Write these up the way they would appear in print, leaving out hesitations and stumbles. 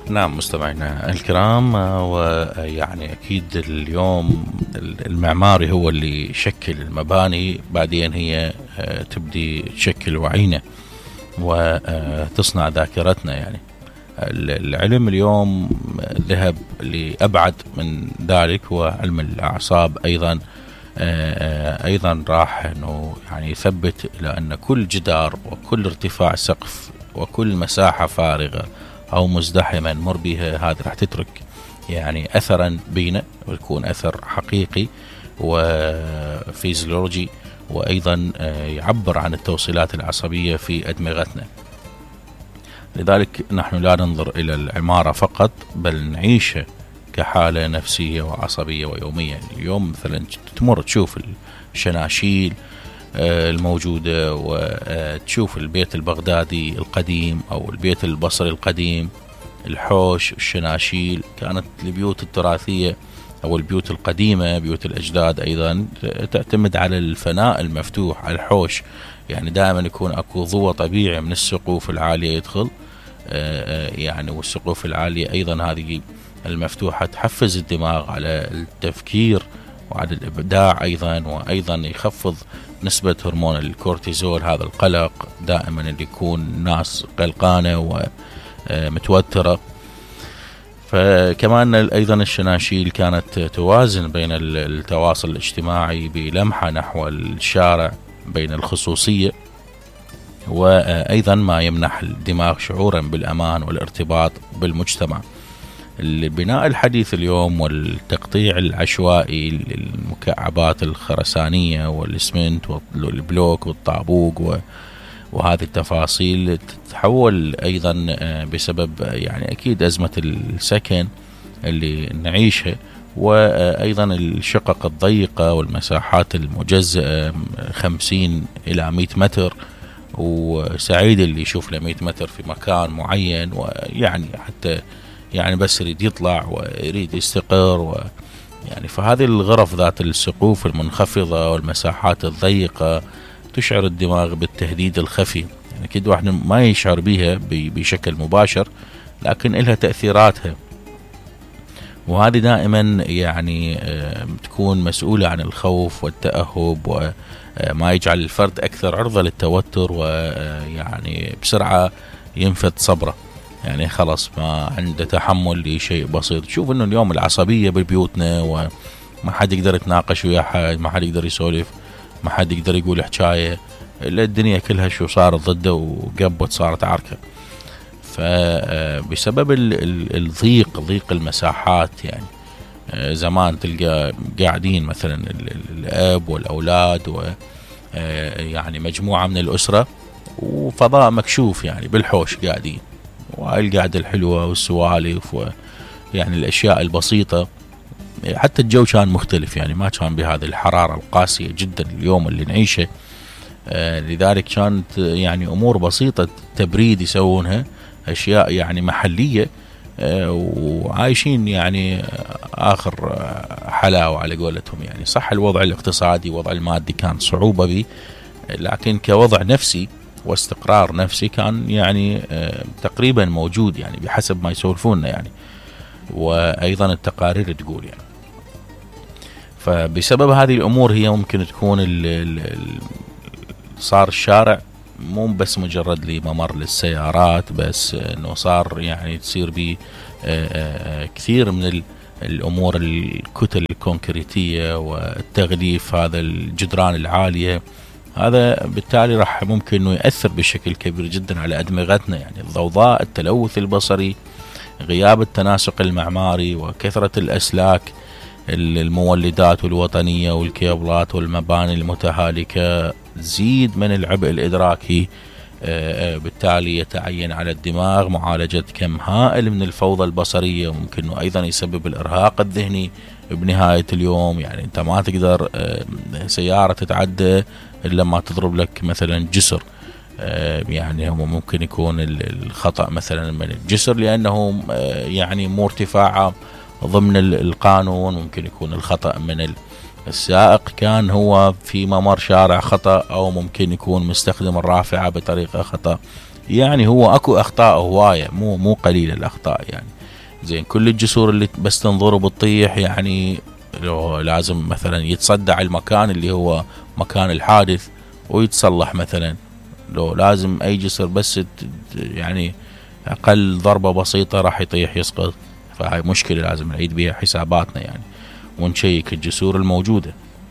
نعم مستمعينا الكرام، ويعني أكيد اليوم المعماري هو اللي يشكل المباني، بعدين هي تبدي تشكل وعينا وتصنع ذاكرتنا. يعني العلم اليوم ذهب لأبعد من ذلك، وعلم الأعصاب أيضا راح أنه يعني يثبت إلى أن كل جدار وكل ارتفاع سقف وكل مساحة فارغة أو مزدحمة نمر بها، هذا راح تترك يعني أثرا بينا، ويكون أثر حقيقي وفيزيولوجي، وأيضا يعبر عن التوصيلات العصبية في أدمغتنا. لذلك نحن لا ننظر إلى العمارة فقط، بل نعيشها كحالة نفسية وعصبية ويومية. اليوم مثلا تمر تشوف الشناشيل الموجودة، وتشوف البيت البغدادي القديم أو البيت البصري القديم، الحوش، الشناشيل، كانت البيوت التراثية أو البيوت القديمة بيوت الأجداد أيضا تعتمد على الفناء المفتوح، على الحوش. يعني دائما يكون أكو ضوء طبيعي من السقوف العالية يدخل، يعني والسقوف العالية أيضا هذه المفتوحة تحفز الدماغ على التفكير وعلى الإبداع أيضا، وأيضا يخفض نسبة هرمون الكورتيزول، هذا القلق دائما اللي يكون الناس قلقانة ومتوترة. فكمان أيضا الشناشيل كانت توازن بين التواصل الاجتماعي بلمحة نحو الشارع، بين الخصوصية وأيضا ما يمنح الدماغ شعورا بالأمان والارتباط بالمجتمع. البناء الحديث اليوم والتقطيع العشوائي للمكعبات الخرسانية والإسمنت والبلوك والطابوق وهذه التفاصيل تتحول أيضا بسبب يعني أكيد أزمة السكن اللي نعيشها، وأيضا الشقق الضيقة والمساحات المجزئة 50 إلى 100 متر، وسعيد اللي يشوف له 100 متر في مكان معين، ويعني حتى يعني بس يريد يطلع ويريد يستقر يعني فهذه الغرف ذات السقوف المنخفضة والمساحات الضيقة تشعر الدماغ بالتهديد الخفي. يعني أكيد واحد ما يشعر بها بشكل مباشر، لكن لها تأثيراتها، وهذه دائما يعني تكون مسؤولة عن الخوف والتأهب، وما يجعل الفرد أكثر عرضة للتوتر، ويعني بسرعة ينفذ صبره، يعني خلاص ما عنده تحمل لشيء بسيط. تشوف انه اليوم العصبية ببيوتنا، وما حد يقدر يتناقش ويا حد، ما حد يقدر يسولف، ما حد يقدر يقول حكاية، الا الدنيا كلها شو صارت ضده وقبت صارت عركة. فبسبب ضيق المساحات، يعني زمان تلقى قاعدين مثلا الأب والأولاد ويعني مجموعة من الأسرة وفضاء مكشوف يعني بالحوش قاعدين، وهاي القعدة الحلوة والسوالف ويعني الأشياء البسيطة. حتى الجو كان مختلف، يعني ما كان بهذه الحرارة القاسية جدا اليوم اللي نعيشه. لذلك كانت يعني أمور بسيطة تبريد يسوونها، أشياء يعني محلية، وعايشين يعني آخر حلاوة على قولتهم. يعني صح الوضع الاقتصادي والوضع المادي كان صعوبة به، لكن كوضع نفسي واستقرار نفسي كان يعني تقريبا موجود، يعني بحسب ما يسولفوننا يعني، وأيضا التقارير تقول يعني. فبسبب هذه الأمور هي ممكن تكون صار الشارع مو بس مجرد لممر للسيارات بس، انه صار يعني تصير به كثير من الامور، الكتل الكونكريتية والتغليف، هذا الجدران العالية، هذا بالتالي راح ممكن انه يأثر بشكل كبير جدا على أدمغتنا. يعني الضوضاء، التلوث البصري، غياب التناسق المعماري، وكثرة الأسلاك، المولدات والوطنية والكيبلات والمباني المتهالكة تزيد من العبء الإدراكي. بالتالي يتعين على الدماغ معالجة كم هائل من الفوضى البصرية، وممكن أيضا يسبب الإرهاق الذهني بنهاية اليوم. يعني أنت ما تقدر سيارة تتعدى إلا ما تضرب لك مثلا جسر، يعني هم ممكن يكون الخطأ مثلا من الجسر لأنه يعني مو ارتفاعه ضمن القانون، ممكن يكون الخطأ من السائق كان هو في ممر شارع خطأ، أو ممكن يكون مستخدم الرافعة بطريقة خطأ. يعني هو أكو أخطاء هواية، مو قليل الأخطاء يعني. زين كل الجسور اللي بس تنضرب وتطيح يعني لو لازم مثلا يتصدع المكان اللي هو مكان الحادث ويتصلح مثلا. لو لازم اي جسر بس يعني اقل ضربة بسيطة راح يطيح يسقط، فهاي مشكلة لازم نعيد بها حساباتنا يعني ونشيك الجسور الموجودة.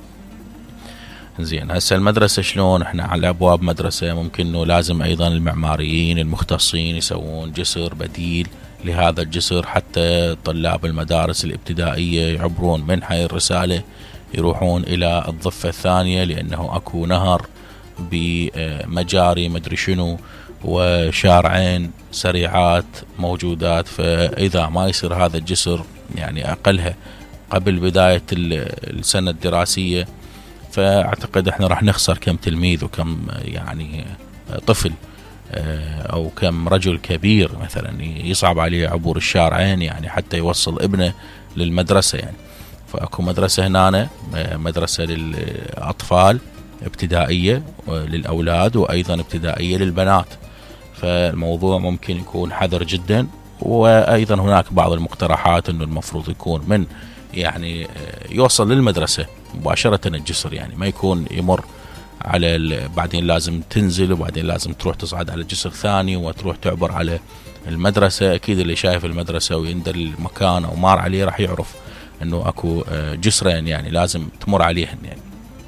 زين هسه المدرسة شلون؟ احنا على ابواب مدرسة ممكن انه لازم ايضا المعماريين المختصين يسوون جسر بديل لهذا الجسر حتى طلاب المدارس الابتدائية يعبرون من حي الرسالة يروحون الى الضفة الثانية، لانه اكو نهر بمجاري مدري شنو وشارعين سريعات موجودات، فاذا ما يصير هذا الجسر يعني اقلها قبل بداية السنة الدراسية، فاعتقد احنا راح نخسر كم تلميذ وكم يعني طفل او كم رجل كبير مثلا يصعب عليه عبور الشارعين يعني حتى يوصل ابنه للمدرسة يعني. فاكو مدرسة هنا مدرسة للاطفال ابتدائية للاولاد وايضا ابتدائية للبنات، فالموضوع ممكن يكون حذر جدا. وايضا هناك بعض المقترحات انه المفروض يكون من يعني يوصل للمدرسة مباشرة الجسر، يعني ما يكون يمر على بعدين لازم تنزل وبعدين لازم تروح تصعد على جسر ثاني وتروح تعبر على المدرسة. اكيد اللي شايف المدرسة ويندر المكان او مار عليه راح يعرف انه اكو جسرين يعني لازم تمر عليهن يعني.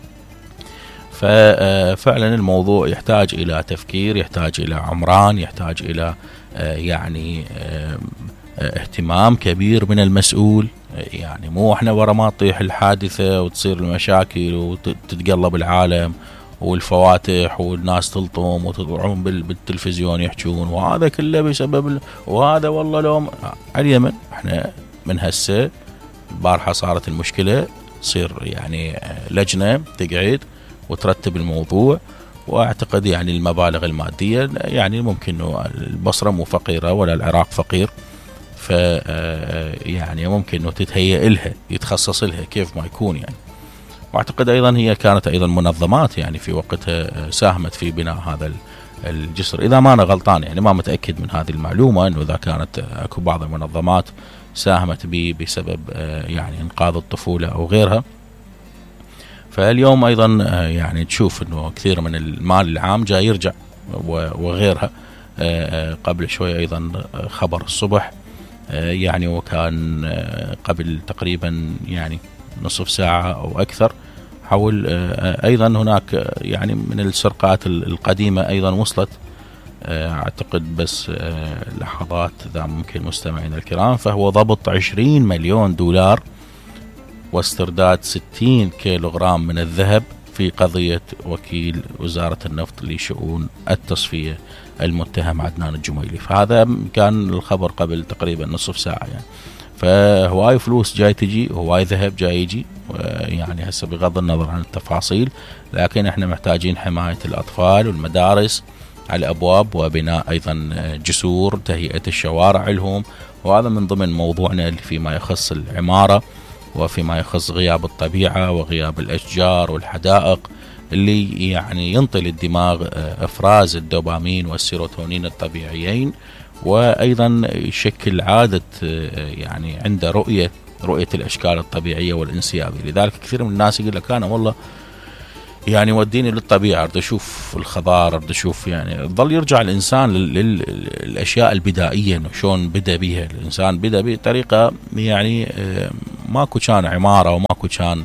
ففعلا الموضوع يحتاج الى تفكير، يحتاج الى عمران، يحتاج الى يعني اهتمام كبير من المسؤول. يعني مو احنا ورا ما تطيح الحادثة وتصير المشاكل وتتقلب العالم والفواتح والناس تلطم وتطلعون بالتلفزيون يحجون وهذا كله بسبب وهذا والله لو على اليمن. احنا من هسه البارحة صارت المشكلة تصير يعني لجنة تقعد وترتب الموضوع، واعتقد يعني المبالغ المادية يعني ممكن انه البصرة مو فقيرة ولا العراق فقير، ف يعني ممكن انه تتهيأ لها يتخصص لها كيف ما يكون يعني. واعتقد ايضا هي كانت ايضا منظمات يعني في وقتها ساهمت في بناء هذا الجسر اذا ما انا غلطان يعني، ما متأكد من هذه المعلومة انه اذا كانت اكو بعض المنظمات ساهمت به بسبب يعني انقاذ الطفولة او غيرها. فاليوم ايضا يعني تشوف انه كثير من المال العام جاي يرجع وغيرها. قبل شوي ايضا خبر الصبح يعني وكان قبل تقريبا يعني نصف ساعة او اكثر حول ايضا هناك يعني من السرقات القديمة ايضا وصلت اعتقد بس لحظات اذا ممكن مستمعين الكرام، فهو ضبط 20 مليون دولار واسترداد 60 كيلوغرام من الذهب في قضية وكيل وزارة النفط لشؤون التصفية المتهم عدنان الجميلي. فهذا كان الخبر قبل تقريبا نصف ساعة يعني. فهواي فلوس جاي تجي وهواي ذهب جاي يجي يعني هسه بغض النظر عن التفاصيل، لكن احنا محتاجين حماية الأطفال والمدارس على الأبواب وبناء أيضا جسور تهيئة الشوارع لهم، وهذا من ضمن موضوعنا اللي فيما يخص العمارة وفيما يخص غياب الطبيعة وغياب الأشجار والحدائق اللي يعني ينطي الدماغ إفراز الدوبامين والسيروتونين الطبيعيين، وأيضا يشكل عادة يعني عند رؤية الأشكال الطبيعية والانسيابية. لذلك كثير من الناس يقول لك أنا والله يعني وديني للطبيعة، أريد أشوف الخضار، أريد أشوف يعني ظل يرجع الإنسان للأشياء البدائية إنه شلون بدأ بها الإنسان، بدأ بطريقة يعني ماكو كان عمارة وماكو كان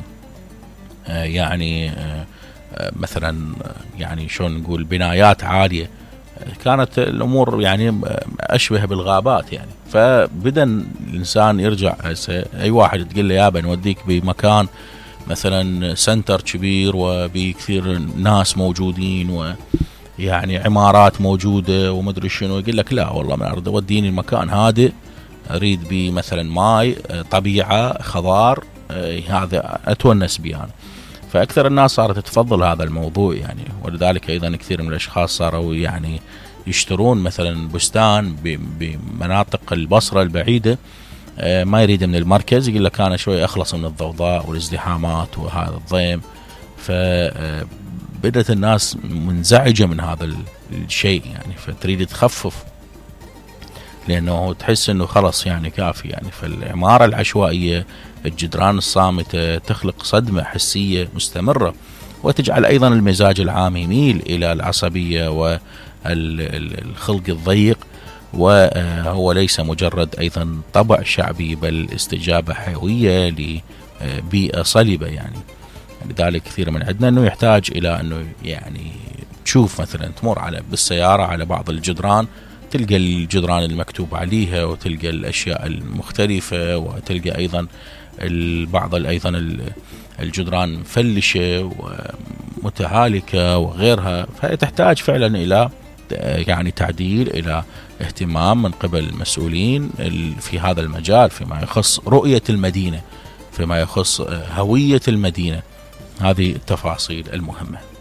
يعني مثلا يعني شلون نقول بنايات عالية، كانت الأمور يعني أشبه بالغابات يعني. فبدأ الإنسان يرجع أي واحد تقول له يابا نوديك بمكان مثلا سنتر كبير وبكثير ناس موجودين ويعني عمارات موجودة ومدري شنو، يقول لك لا والله ما أريد، وديني المكان هادئ، أريد بمثلا ماي، طبيعة، خضار، هذا أتونس بيه أنا. فأكثر الناس صارت تفضل هذا الموضوع يعني، ولذلك أيضا كثير من الأشخاص صاروا يعني يشترون مثلا بستان بمناطق البصرة البعيدة، ما يريد من المركز، يقول لك أنا شوي أخلص من الضوضاء والازدحامات وهذا الضيم. فبدأت الناس منزعجة من هذا الشيء يعني، فتريد تخفف لأنه تحس أنه خلص يعني كافي يعني. فالعمارة العشوائية، الجدران الصامتة تخلق صدمة حسية مستمرة، وتجعل أيضا المزاج العام يميل إلى العصبية والخلق الضيق، وهو ليس مجرد أيضا طبع شعبي بل استجابة حيوية لبيئة صلبة يعني. لذلك كثير من عندنا أنه يحتاج إلى أنه يعني تشوف مثلا تمر بالسيارة على بعض الجدران، تلقى الجدران المكتوب عليها، وتلقى الأشياء المختلفة، وتلقى أيضا بعض أيضا الجدران مفلشة ومتهالكة وغيرها. فتحتاج فعلا إلى يعني تعديل، إلى اهتمام من قبل المسؤولين في هذا المجال، فيما يخص رؤية المدينة، فيما يخص هوية المدينة. هذه التفاصيل المهمة.